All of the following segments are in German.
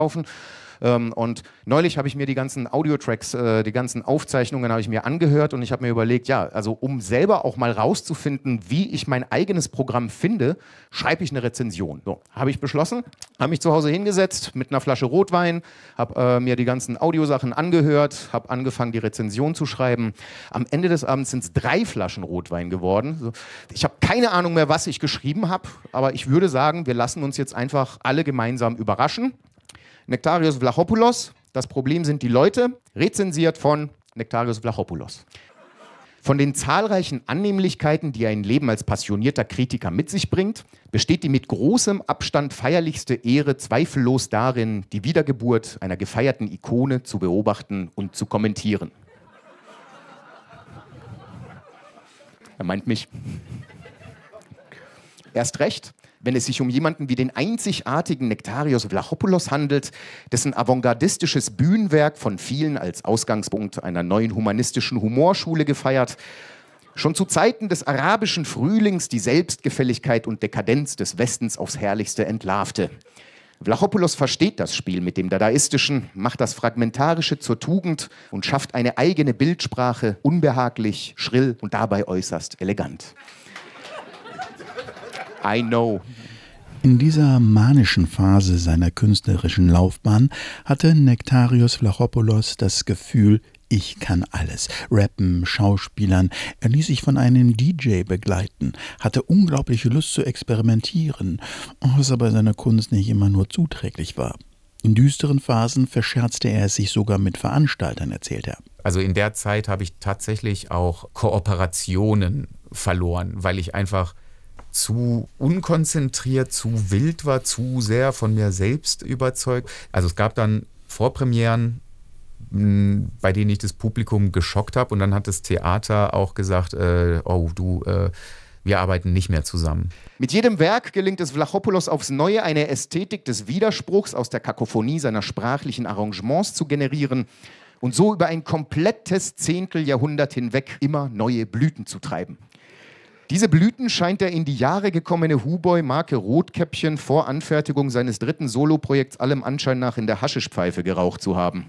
kaufen. Und neulich habe ich mir die ganzen Audiotracks, die ganzen Aufzeichnungen habe ich mir angehört und ich habe mir überlegt, ja, also um selber auch mal rauszufinden, wie ich mein eigenes Programm finde, schreibe ich eine Rezension. So, habe ich beschlossen, habe mich zu Hause hingesetzt mit einer Flasche Rotwein, habe mir die ganzen Audiosachen angehört, habe angefangen, die Rezension zu schreiben. Am Ende des Abends sind es 3 Flaschen Rotwein geworden. So, ich habe keine Ahnung mehr, was ich geschrieben habe, aber ich würde sagen, wir lassen uns jetzt einfach alle gemeinsam überraschen. Nektarios Vlachopoulos, das Problem sind die Leute, rezensiert von Nektarios Vlachopoulos. Von den zahlreichen Annehmlichkeiten, die ein Leben als passionierter Kritiker mit sich bringt, besteht die mit großem Abstand feierlichste Ehre zweifellos darin, die Wiedergeburt einer gefeierten Ikone zu beobachten und zu kommentieren. Er meint mich. Erst recht, wenn es sich um jemanden wie den einzigartigen Nektarios Vlachopoulos handelt, dessen avantgardistisches Bühnenwerk von vielen als Ausgangspunkt einer neuen humanistischen Humorschule gefeiert, schon zu Zeiten des arabischen Frühlings die Selbstgefälligkeit und Dekadenz des Westens aufs Herrlichste entlarvte. Vlachopoulos versteht das Spiel mit dem Dadaistischen, macht das Fragmentarische zur Tugend und schafft eine eigene Bildsprache, unbehaglich, schrill und dabei äußerst elegant. I know. In dieser manischen Phase seiner künstlerischen Laufbahn hatte Nektarios Vlachopoulos das Gefühl, ich kann alles. Rappen, Schauspielern. Er ließ sich von einem DJ begleiten, hatte unglaubliche Lust zu experimentieren, was aber seiner Kunst nicht immer nur zuträglich war. In düsteren Phasen verscherzte er es sich sogar mit Veranstaltern, erzählt er. Also in der Zeit habe ich tatsächlich auch Kooperationen verloren, weil ich einfach zu unkonzentriert, zu wild war, zu sehr von mir selbst überzeugt. Also es gab dann Vorpremieren, bei denen ich das Publikum geschockt habe und dann hat das Theater auch gesagt, wir arbeiten nicht mehr zusammen. Mit jedem Werk gelingt es Vlachopoulos aufs Neue, eine Ästhetik des Widerspruchs aus der Kakophonie seiner sprachlichen Arrangements zu generieren und so über ein komplettes Zehnteljahrhundert hinweg immer neue Blüten zu treiben. Diese Blüten scheint der in die Jahre gekommene Huboy-Marke Rotkäppchen vor Anfertigung seines 3. Soloprojekts allem Anschein nach in der Haschischpfeife geraucht zu haben.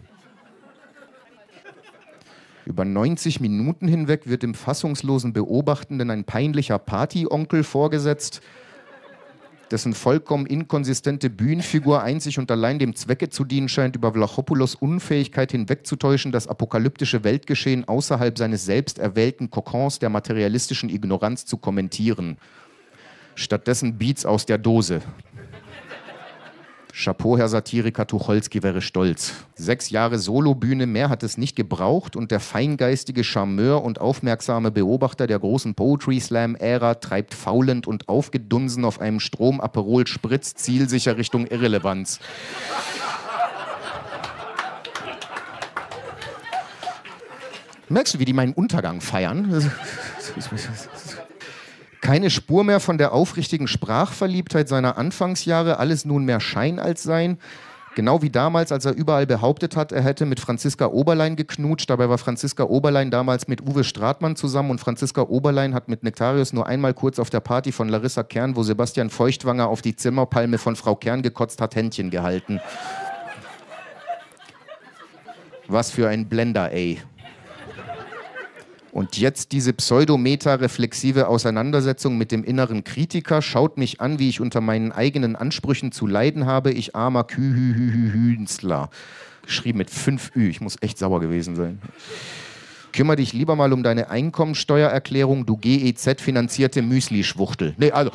Über 90 Minuten hinweg wird dem fassungslosen Beobachtenden ein peinlicher Partyonkel vorgesetzt, dessen vollkommen inkonsistente Bühnenfigur einzig und allein dem Zwecke zu dienen scheint, über Vlachopoulos Unfähigkeit hinwegzutäuschen, das apokalyptische Weltgeschehen außerhalb seines selbst erwählten Kokons der materialistischen Ignoranz zu kommentieren. Stattdessen Beats aus der Dose. Chapeau, Herr Satiriker Tucholsky wäre stolz. 6 Jahre Solobühne, mehr hat es nicht gebraucht und der feingeistige Charmeur und aufmerksame Beobachter der großen Poetry-Slam-Ära treibt faulend und aufgedunsen auf einem Strom-Aperol-Spritz zielsicher Richtung Irrelevanz. Merkst du, wie die meinen Untergang feiern? Keine Spur mehr von der aufrichtigen Sprachverliebtheit seiner Anfangsjahre, alles nun mehr Schein als Sein. Genau wie damals, als er überall behauptet hat, er hätte mit Franziska Oberlein geknutscht. Dabei war Franziska Oberlein damals mit Uwe Stratmann zusammen und Franziska Oberlein hat mit Nektarios nur einmal kurz auf der Party von Larissa Kern, wo Sebastian Feuchtwanger auf die Zimmerpalme von Frau Kern gekotzt hat, Händchen gehalten. Was für ein Blender, ey. Und jetzt diese pseudo-meta-reflexive Auseinandersetzung mit dem inneren Kritiker schaut mich an, wie ich unter meinen eigenen Ansprüchen zu leiden habe. Ich armer Kühühühünstler. Geschrieben mit 5 Ü. Ich muss echt sauer gewesen sein. Kümmer dich lieber mal um deine Einkommensteuererklärung, du GEZ-finanzierte Müsli-Schwuchtel. Nee, also.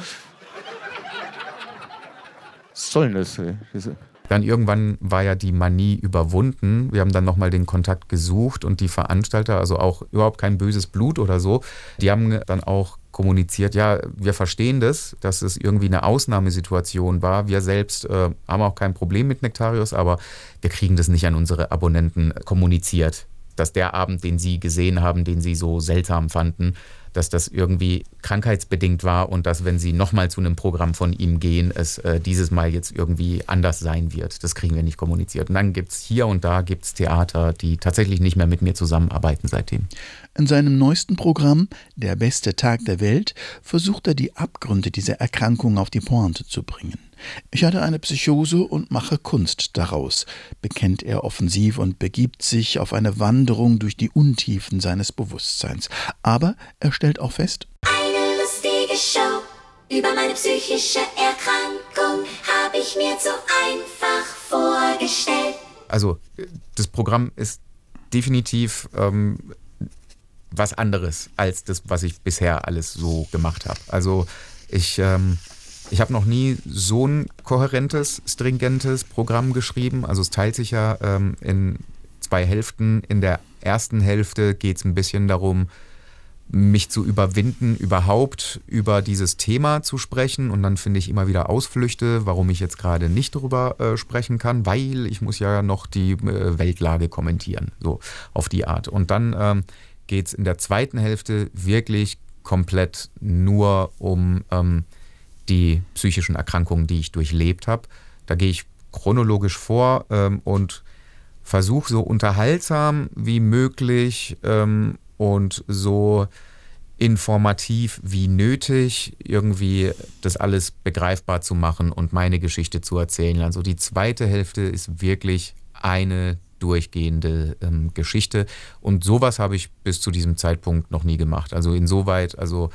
Was soll denn das? Dann irgendwann war ja die Manie überwunden. Wir haben dann nochmal den Kontakt gesucht und die Veranstalter, also auch überhaupt kein böses Blut oder so, die haben dann auch kommuniziert, ja, wir verstehen das, dass es irgendwie eine Ausnahmesituation war. Wir selbst haben auch kein Problem mit Nektarios, aber wir kriegen das nicht an unsere Abonnenten kommuniziert, dass der Abend, den sie gesehen haben, den sie so seltsam fanden, dass das irgendwie krankheitsbedingt war und dass, wenn sie nochmal zu einem Programm von ihm gehen, es dieses Mal jetzt irgendwie anders sein wird. Das kriegen wir nicht kommuniziert. Und dann gibt es hier und da gibt's Theater, die tatsächlich nicht mehr mit mir zusammenarbeiten seitdem. In seinem neuesten Programm, Der beste Tag der Welt, versucht er die Abgründe dieser Erkrankung auf die Pointe zu bringen. Ich hatte eine Psychose und mache Kunst daraus, bekennt er offensiv und begibt sich auf eine Wanderung durch die Untiefen seines Bewusstseins. Aber er stellt auch fest: Eine lustige Show über meine psychische Erkrankung habe ich mir zu einfach vorgestellt. Also das Programm ist definitiv was anderes als das, was ich bisher alles so gemacht habe. Also ich habe noch nie so ein kohärentes, stringentes Programm geschrieben. Also es teilt sich ja in 2 Hälften. In der ersten Hälfte geht es ein bisschen darum, mich zu überwinden, überhaupt über dieses Thema zu sprechen. Und dann finde ich immer wieder Ausflüchte, warum ich jetzt gerade nicht darüber sprechen kann, weil ich muss ja noch die Weltlage kommentieren, so auf die Art. Und dann geht es in der zweiten Hälfte wirklich komplett nur um die psychischen Erkrankungen, die ich durchlebt habe. Da gehe ich chronologisch vor und versuche so unterhaltsam wie möglich und so informativ wie nötig irgendwie das alles begreifbar zu machen und meine Geschichte zu erzählen. Also die zweite Hälfte ist wirklich eine durchgehende Geschichte und sowas habe ich bis zu diesem Zeitpunkt noch nie gemacht. Also insoweit, also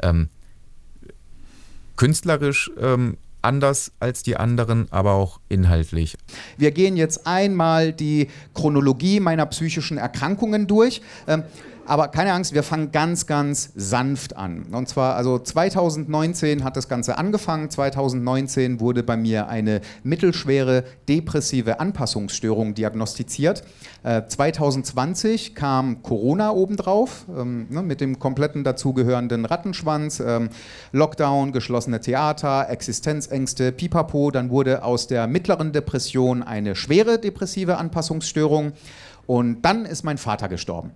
künstlerisch anders als die anderen, aber auch inhaltlich. Wir gehen jetzt einmal die Chronologie meiner psychischen Erkrankungen durch. Aber keine Angst, wir fangen ganz, ganz sanft an. Und zwar, also 2019 hat das Ganze angefangen. 2019 wurde bei mir eine mittelschwere depressive Anpassungsstörung diagnostiziert. 2020 kam Corona obendrauf, mit dem kompletten dazugehörenden Rattenschwanz, Lockdown, geschlossene Theater, Existenzängste, Pipapo. Dann wurde aus der mittleren Depression eine schwere depressive Anpassungsstörung. Und dann ist mein Vater gestorben.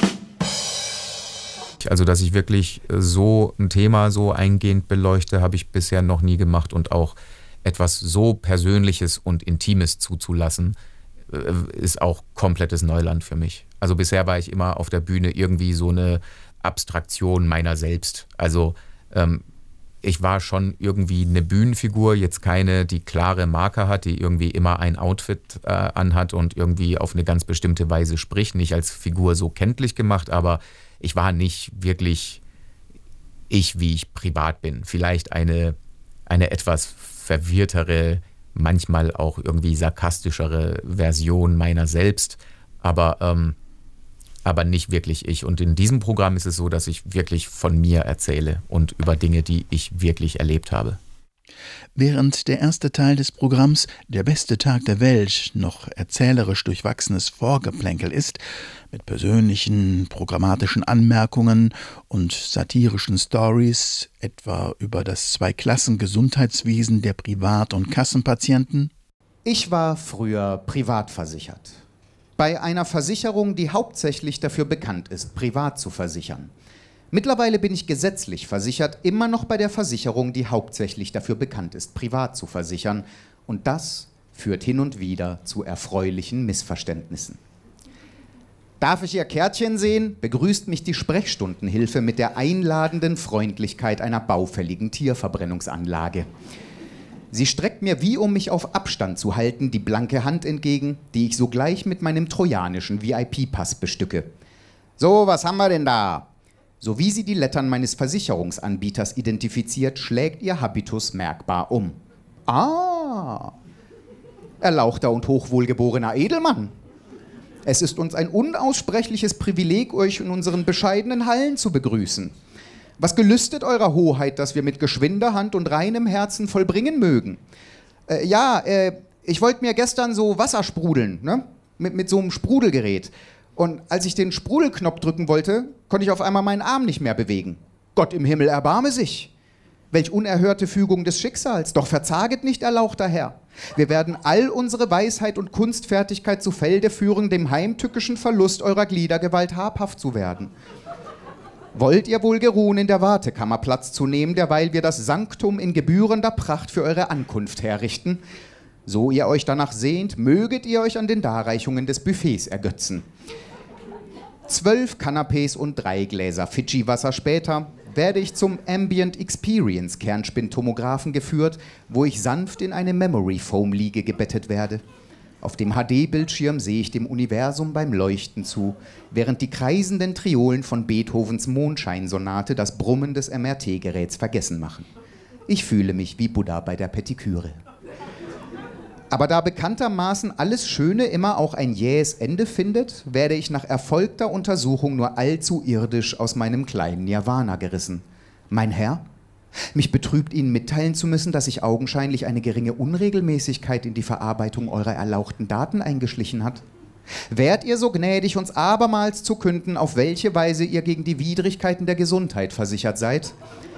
Also, dass ich wirklich so ein Thema so eingehend beleuchte, habe ich bisher noch nie gemacht und auch etwas so Persönliches und Intimes zuzulassen, ist auch komplettes Neuland für mich. Also bisher war ich immer auf der Bühne irgendwie so eine Abstraktion meiner selbst. Also ich war schon irgendwie eine Bühnenfigur, jetzt keine, die klare Marker hat, die irgendwie immer ein Outfit anhat und irgendwie auf eine ganz bestimmte Weise spricht. Nicht als Figur so kenntlich gemacht, aber ich war nicht wirklich ich, wie ich privat bin. Vielleicht eine etwas verwirrtere, manchmal auch irgendwie sarkastischere Version meiner selbst, aber nicht wirklich ich. Und in diesem Programm ist es so, dass ich wirklich von mir erzähle und über Dinge, die ich wirklich erlebt habe. Während der erste Teil des Programms Der beste Tag der Welt noch erzählerisch durchwachsenes Vorgeplänkel ist, mit persönlichen, programmatischen Anmerkungen und satirischen Stories, etwa über das Zweiklassengesundheitswesen der Privat- und Kassenpatienten. Ich war früher privat versichert. Bei einer Versicherung, die hauptsächlich dafür bekannt ist, privat zu versichern. Mittlerweile bin ich gesetzlich versichert, immer noch bei der Versicherung, die hauptsächlich dafür bekannt ist, privat zu versichern. Und das führt hin und wieder zu erfreulichen Missverständnissen. Darf ich Ihr Kärtchen sehen? Begrüßt mich die Sprechstundenhilfe mit der einladenden Freundlichkeit einer baufälligen Tierverbrennungsanlage. Sie streckt mir, wie um mich auf Abstand zu halten, die blanke Hand entgegen, die ich sogleich mit meinem trojanischen VIP-Pass bestücke. So, was haben wir denn da? So wie sie die Lettern meines Versicherungsanbieters identifiziert, schlägt ihr Habitus merkbar um. Ah, erlauchter und hochwohlgeborener Edelmann. Es ist uns ein unaussprechliches Privileg, euch in unseren bescheidenen Hallen zu begrüßen. Was gelüstet eurer Hoheit, dass wir mit geschwinder Hand und reinem Herzen vollbringen mögen? Ich wollte mir gestern so Wasser sprudeln, ne? Mit so einem Sprudelgerät. Und als ich den Sprudelknopf drücken wollte, konnte ich auf einmal meinen Arm nicht mehr bewegen. Gott im Himmel erbarme sich. Welch unerhörte Fügung des Schicksals. Doch verzaget nicht, erlauchter Herr. Wir werden all unsere Weisheit und Kunstfertigkeit zu Felde führen, dem heimtückischen Verlust eurer Gliedergewalt habhaft zu werden. Wollt ihr wohl geruhen, in der Wartekammer Platz zu nehmen, derweil wir das Sanktum in gebührender Pracht für eure Ankunft herrichten? So ihr euch danach sehnt, möget ihr euch an den Darreichungen des Buffets ergötzen. 12 Kanapés und 3 Gläser Fidschi-Wasser später, werde ich zum Ambient Experience Kernspintomographen geführt, wo ich sanft in eine Memory Foam Liege gebettet werde. Auf dem HD-Bildschirm sehe ich dem Universum beim Leuchten zu, während die kreisenden Triolen von Beethovens Mondscheinsonate das Brummen des MRT-Geräts vergessen machen. Ich fühle mich wie Buddha bei der Petiküre. Aber da bekanntermaßen alles Schöne immer auch ein jähes Ende findet, werde ich nach erfolgter Untersuchung nur allzu irdisch aus meinem kleinen Nirvana gerissen. Mein Herr? Mich betrübt, Ihnen mitteilen zu müssen, dass sich augenscheinlich eine geringe Unregelmäßigkeit in die Verarbeitung eurer erlauchten Daten eingeschlichen hat. Wärt ihr so gnädig, uns abermals zu künden, auf welche Weise ihr gegen die Widrigkeiten der Gesundheit versichert seid?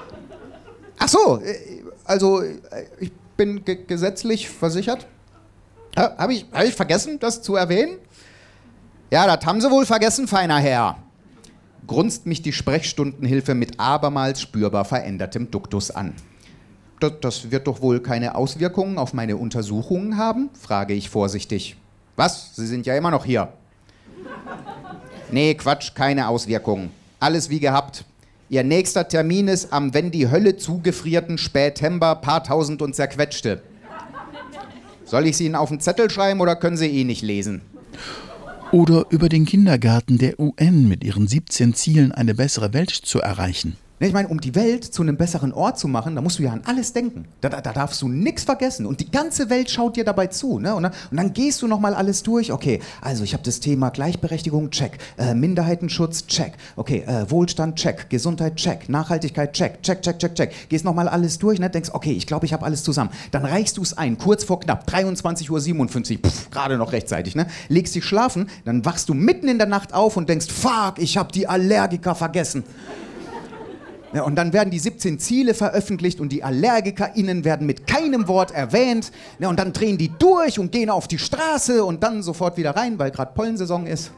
Ach so, also ich bin gesetzlich versichert. Hab ich vergessen, das zu erwähnen? Ja, das haben Sie wohl vergessen, feiner Herr. Grunzt mich die Sprechstundenhilfe mit abermals spürbar verändertem Duktus an. Das wird doch wohl keine Auswirkungen auf meine Untersuchungen haben? Frage ich vorsichtig. Was? Sie sind ja immer noch hier. Nee, Quatsch, keine Auswirkungen. Alles wie gehabt. Ihr nächster Termin ist am wenn die Hölle zugefrierten Spätember paar tausend und zerquetschte. Soll ich sie Ihnen auf den Zettel schreiben oder können Sie eh nicht lesen? Oder über den Kindergarten der UN mit ihren 17 Zielen, eine bessere Welt zu erreichen. Ich meine, um die Welt zu einem besseren Ort zu machen, da musst du ja an alles denken. Da darfst du nichts vergessen. Und die ganze Welt schaut dir dabei zu. Ne? Und dann gehst du nochmal alles durch. Okay, also ich habe das Thema Gleichberechtigung, check. Minderheitenschutz, check. Okay, Wohlstand, check. Gesundheit, check. Nachhaltigkeit, check. Check. Gehst nochmal alles durch, ne? Denkst, okay, ich glaube, ich habe alles zusammen. Dann reichst du es ein, kurz vor knapp, 23:57 Uhr, gerade noch rechtzeitig. Ne? Legst dich schlafen, dann wachst du mitten in der Nacht auf und denkst, fuck, ich habe die Allergiker vergessen. Ja, und dann werden die 17 Ziele veröffentlicht und die AllergikerInnen werden mit keinem Wort erwähnt. Ja, und dann drehen die durch und gehen auf die Straße und dann sofort wieder rein, weil gerade Pollensaison ist.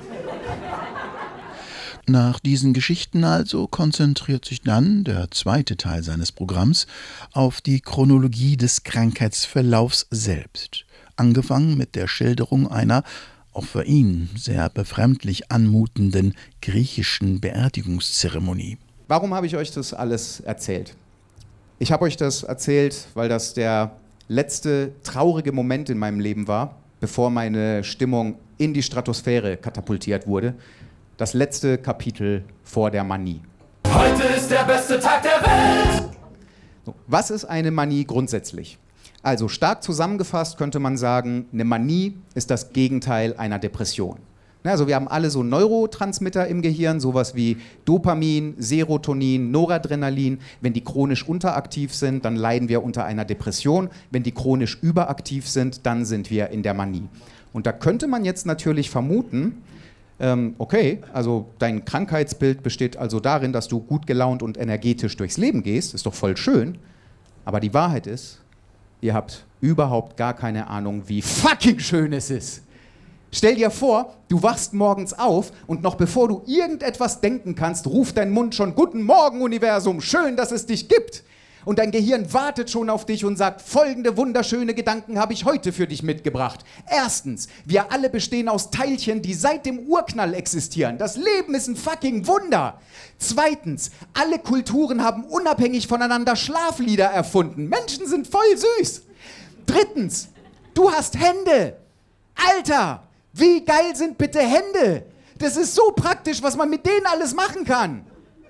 Nach diesen Geschichten also konzentriert sich dann der zweite Teil seines Programms auf die Chronologie des Krankheitsverlaufs selbst. Angefangen mit der Schilderung einer, auch für ihn sehr befremdlich anmutenden griechischen Beerdigungszeremonie. Warum habe ich euch das alles erzählt? Ich habe euch das erzählt, weil das der letzte traurige Moment in meinem Leben war, bevor meine Stimmung in die Stratosphäre katapultiert wurde. Das letzte Kapitel vor der Manie. Heute ist der beste Tag der Welt! So, was ist eine Manie grundsätzlich? Also stark zusammengefasst könnte man sagen, eine Manie ist das Gegenteil einer Depression. Also wir haben alle so Neurotransmitter im Gehirn, sowas wie Dopamin, Serotonin, Noradrenalin. Wenn die chronisch unteraktiv sind, dann leiden wir unter einer Depression. Wenn die chronisch überaktiv sind, dann sind wir in der Manie. Und da könnte man jetzt natürlich vermuten, okay, also dein Krankheitsbild besteht also darin, dass du gut gelaunt und energetisch durchs Leben gehst, ist doch voll schön. Aber die Wahrheit ist, ihr habt überhaupt gar keine Ahnung, wie fucking schön es ist. Stell dir vor, du wachst morgens auf und noch bevor du irgendetwas denken kannst, ruft dein Mund schon: Guten Morgen, Universum, schön, dass es dich gibt. Und dein Gehirn wartet schon auf dich und sagt: Folgende wunderschöne Gedanken habe ich heute für dich mitgebracht. Erstens, wir alle bestehen aus Teilchen, die seit dem Urknall existieren. Das Leben ist ein fucking Wunder. Zweitens, alle Kulturen haben unabhängig voneinander Schlaflieder erfunden. Menschen sind voll süß. Drittens, du hast Hände. Alter! Wie geil sind bitte Hände? Das ist so praktisch, was man mit denen alles machen kann.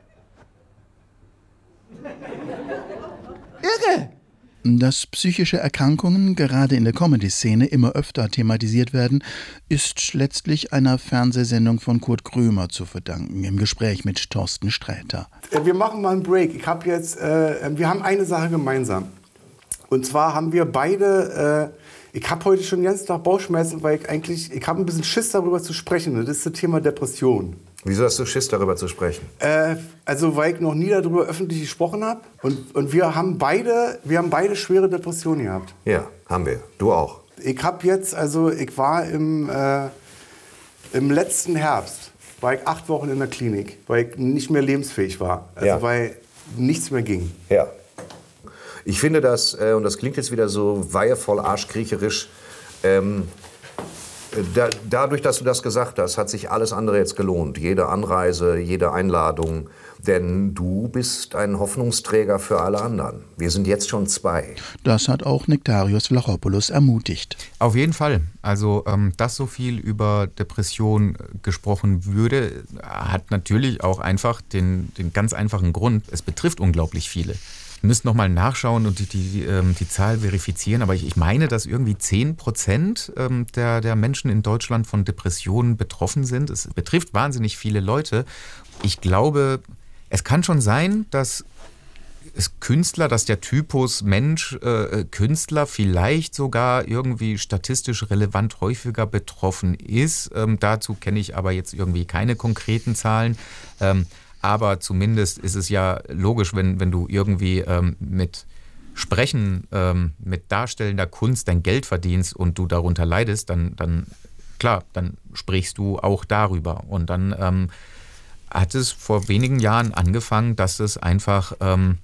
Irre! Dass psychische Erkrankungen gerade in der Comedy-Szene immer öfter thematisiert werden, ist letztlich einer Fernsehsendung von Kurt Krömer zu verdanken, im Gespräch mit Thorsten Sträter. Wir machen mal einen Break. Wir haben eine Sache gemeinsam. Und zwar haben wir beide... Ich habe heute schon den ganzen Tag Bauchschmerzen, weil ich habe ein bisschen Schiss darüber zu sprechen. Das ist das Thema Depression. Wieso hast du Schiss, darüber zu sprechen? Weil ich noch nie darüber öffentlich gesprochen habe. Und wir haben beide schwere Depressionen gehabt. Ja, haben wir. Du auch. Ich war im letzten Herbst, war ich 8 Wochen in der Klinik, weil ich nicht mehr lebensfähig war. Weil nichts mehr ging. Ja. Ich finde das, und das klingt jetzt wieder so weihevoll arschkriecherisch, Dadurch, dass du das gesagt hast, hat sich alles andere jetzt gelohnt. Jede Anreise, jede Einladung. Denn du bist ein Hoffnungsträger für alle anderen. Wir sind jetzt schon 2. Das hat auch Nektarios Vlachopoulos ermutigt. Auf jeden Fall. Also, dass so viel über Depression gesprochen würde, hat natürlich auch einfach den ganz einfachen Grund, es betrifft unglaublich viele. Ich müsste nochmal nachschauen und die Zahl verifizieren, aber ich meine, dass irgendwie 10% der Menschen in Deutschland von Depressionen betroffen sind. Es betrifft wahnsinnig viele Leute. Ich glaube, es kann schon sein, dass der Typus Mensch, Künstler vielleicht sogar irgendwie statistisch relevant häufiger betroffen ist. Dazu kenne ich aber jetzt irgendwie keine konkreten Zahlen. Aber zumindest ist es ja logisch, wenn du irgendwie mit Sprechen, mit darstellender Kunst dein Geld verdienst und du darunter leidest, dann sprichst du auch darüber. Und dann hat es vor wenigen Jahren angefangen, dass es einfach,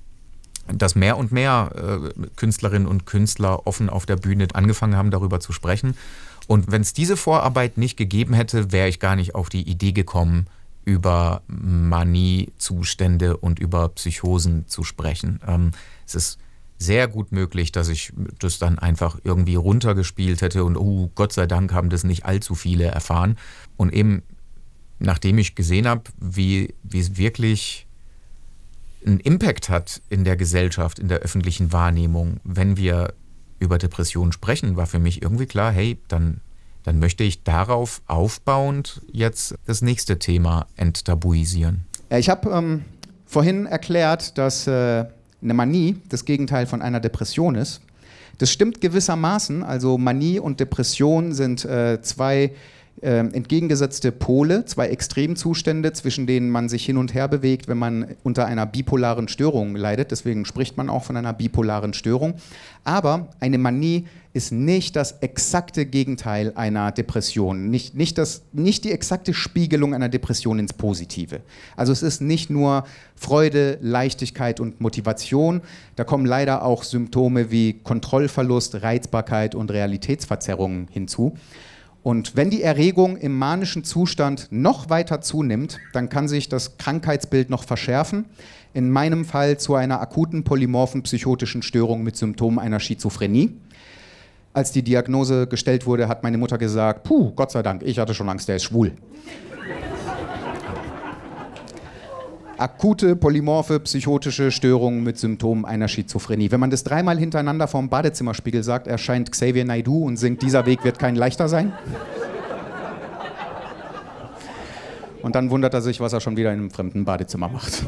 dass mehr und mehr Künstlerinnen und Künstler offen auf der Bühne angefangen haben, darüber zu sprechen. Und wenn es diese Vorarbeit nicht gegeben hätte, wäre ich gar nicht auf die Idee gekommen, über Manie-Zustände und über Psychosen zu sprechen. Es ist sehr gut möglich, dass ich das dann einfach irgendwie runtergespielt hätte und Gott sei Dank haben das nicht allzu viele erfahren. Und eben nachdem ich gesehen habe, wie es wirklich einen Impact hat in der Gesellschaft, in der öffentlichen Wahrnehmung, wenn wir über Depressionen sprechen, war für mich irgendwie klar, hey, dann möchte ich darauf aufbauend jetzt das nächste Thema enttabuisieren. Ich habe vorhin erklärt, dass eine Manie das Gegenteil von einer Depression ist. Das stimmt gewissermaßen. Also Manie und Depression sind zwei entgegengesetzte Pole, 2 Extremzustände, zwischen denen man sich hin und her bewegt, wenn man unter einer bipolaren Störung leidet. Deswegen spricht man auch von einer bipolaren Störung. Aber eine Manie ist nicht das exakte Gegenteil einer Depression, nicht die exakte Spiegelung einer Depression ins Positive. Also es ist nicht nur Freude, Leichtigkeit und Motivation, da kommen leider auch Symptome wie Kontrollverlust, Reizbarkeit und Realitätsverzerrungen hinzu. Und wenn die Erregung im manischen Zustand noch weiter zunimmt, dann kann sich das Krankheitsbild noch verschärfen. In meinem Fall zu einer akuten polymorphen psychotischen Störung mit Symptomen einer Schizophrenie. Als die Diagnose gestellt wurde, hat meine Mutter gesagt, Gott sei Dank, ich hatte schon Angst, der ist schwul. Akute polymorphe psychotische Störung mit Symptomen einer Schizophrenie. Wenn man das 3-mal hintereinander vom Badezimmerspiegel sagt, erscheint Xavier Naidoo und singt, dieser Weg wird kein leichter sein. Und dann wundert er sich, was er schon wieder in einem fremden Badezimmer macht.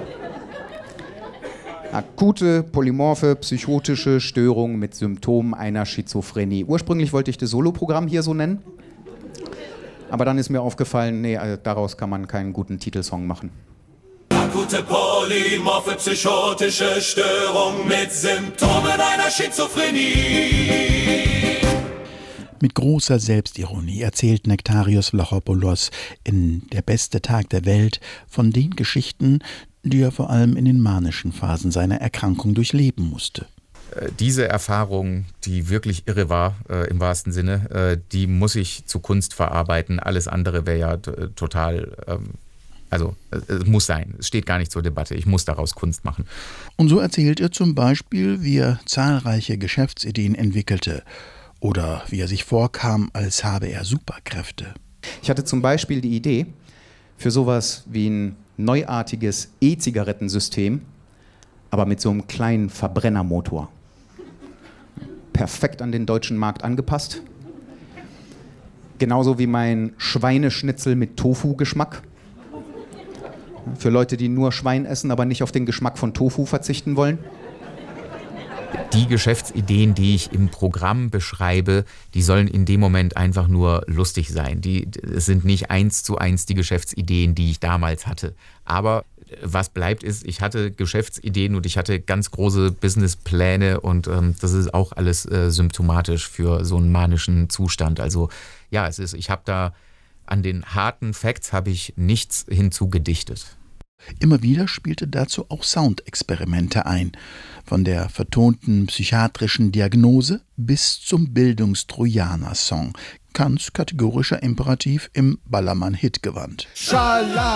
Akute polymorphe psychotische Störung mit Symptomen einer Schizophrenie. Ursprünglich wollte ich das Soloprogramm hier so nennen. Aber dann ist mir aufgefallen, daraus kann man keinen guten Titelsong machen. Akute polymorphe psychotische Störung mit Symptomen einer Schizophrenie. Mit großer Selbstironie erzählt Nektarios Vlachopoulos in Der beste Tag der Welt von den Geschichten, die er vor allem in den manischen Phasen seiner Erkrankung durchleben musste. Diese Erfahrung, die wirklich irre war, im wahrsten Sinne, die muss ich zu Kunst verarbeiten. Alles andere wäre ja total... es muss sein. Es steht gar nicht zur Debatte. Ich muss daraus Kunst machen. Und so erzählt er zum Beispiel, wie er zahlreiche Geschäftsideen entwickelte oder wie er sich vorkam, als habe er Superkräfte. Ich hatte zum Beispiel die Idee für sowas wie ein neuartiges E-Zigarettensystem, aber mit so einem kleinen Verbrennermotor. Perfekt an den deutschen Markt angepasst. Genauso wie mein Schweineschnitzel mit Tofu-Geschmack. Für Leute, die nur Schwein essen, aber nicht auf den Geschmack von Tofu verzichten wollen. Die Geschäftsideen, die ich im Programm beschreibe, die sollen in dem Moment einfach nur lustig sein. Es sind nicht 1:1 die Geschäftsideen, die ich damals hatte. Aber was bleibt ist, ich hatte Geschäftsideen und ich hatte ganz große Businesspläne und das ist auch alles symptomatisch für so einen manischen Zustand. Also ja, ich habe da an den harten Facts habe ich nichts hinzugedichtet. Immer wieder spielte dazu auch Soundexperimente ein, von der vertonten psychiatrischen Diagnose bis zum Bildungstrojaner-Song, Kants kategorischer Imperativ im Ballermann-Hit-Gewand. Schala!